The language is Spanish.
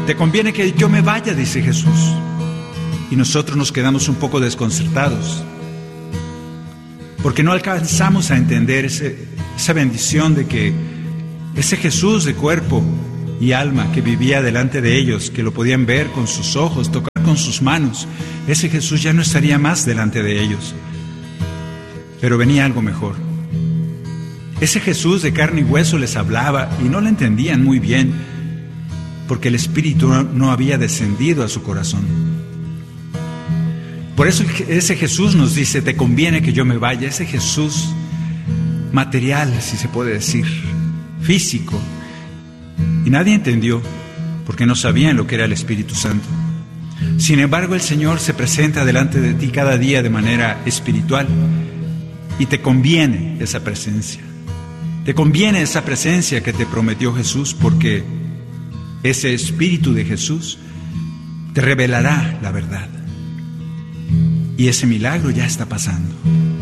Te conviene que yo me vaya, dice Jesús. Y nosotros nos quedamos un poco desconcertados, porque no alcanzamos a entender esa bendición de que ese Jesús de cuerpo y alma que vivía delante de ellos, que lo podían ver con sus ojos, tocar con sus manos, ese Jesús ya no estaría más delante de ellos. Pero venía algo mejor. Ese Jesús de carne y hueso les hablaba y no lo entendían muy bien, porque el Espíritu no había descendido a su corazón. Por eso ese Jesús nos dice: te conviene que yo me vaya. Ese Jesús material, si se puede decir, físico. Y nadie entendió, porque no sabían lo que era el Espíritu Santo. Sin embargo, el Señor se presenta delante de ti cada día de manera espiritual, y te conviene esa presencia. Te conviene esa presencia que te prometió Jesús, porque ese Espíritu de Jesús te revelará la verdad. Y ese milagro ya está pasando.